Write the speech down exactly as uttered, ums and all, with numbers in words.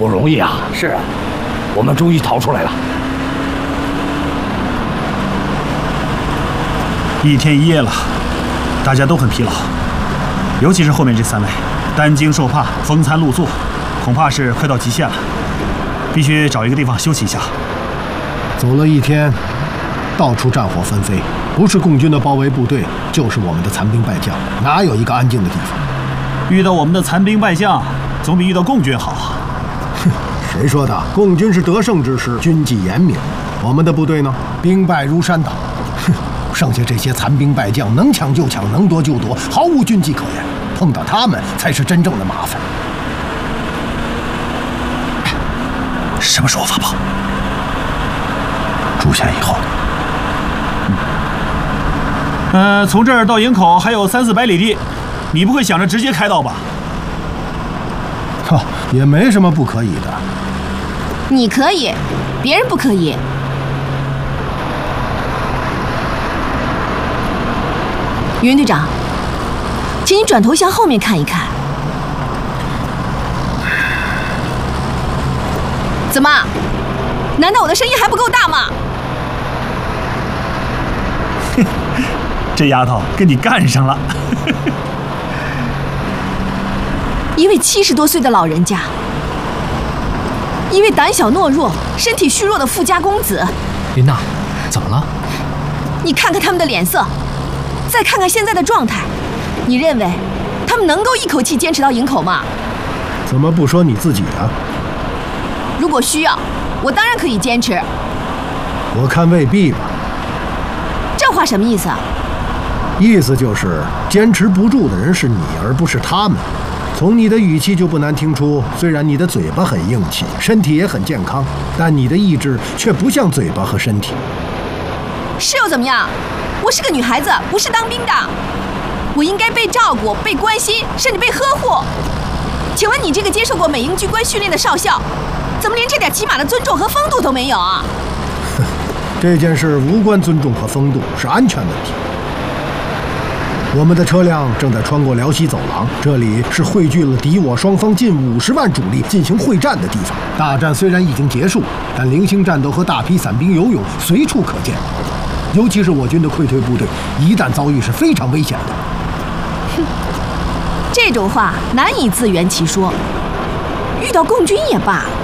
不容易啊！ 是啊， 我们终于逃出来了。 一天一夜了，大家都很疲劳，尤其是后面这三位，担惊受怕，风餐露宿，恐怕是快到极限了，必须找一个地方休息一下。 走了一天，到处战火纷飞，不是共军的包围部队，就是我们的残兵败将，哪有一个安静的地方？ 遇到我们的残兵败将，总比遇到共军好。 哼，谁说的？共军是得胜之师，军纪严明，我们的部队呢，兵败如山倒。哼，剩下这些残兵败将，能抢就抢，能夺就夺，毫无军纪可言。碰到他们才是真正的麻烦。 什么时候发炮？ 出现以后。 呃，从这儿到营口还有三四百里地，你不会想着直接开到吧？ 哈、哦，也没什么不可以的。 你可以，别人不可以。云队长，请你转头向后面看一看。怎么？难道我的声音还不够大吗？ 这丫头跟你干上了。 一位七十多岁的老人家，一位胆小懦弱、身体虚弱的富家公子。 琳娜，怎么了？ 你看看他们的脸色，再看看现在的状态，你认为他们能够一口气坚持到营口吗？ 怎么不说你自己啊？ 如果需要，我当然可以坚持。 我看未必吧。 这话什么意思啊？ 意思就是坚持不住的人是你，而不是他们。从你的语气就不难听出，虽然你的嘴巴很硬气，身体也很健康，但你的意志却不像嘴巴和身体。 是又怎么样？我是个女孩子，不是当兵的，我应该被照顾、被关心，甚至被呵护。请问你这个接受过美英军官训练的少校，怎么连这点起码的尊重和风度都没有啊？ 这件事无关尊重和风度，是安全问题。我们的车辆正在穿过辽西走廊，这里是汇聚了敌我双方近五十万主力进行会战的地方。大战虽然已经结束，但零星战斗和大批散兵游勇随处可见。尤其是我军的溃退部队，一旦遭遇是非常危险的。 哼，这种话难以自圆其说。遇到共军也罢了。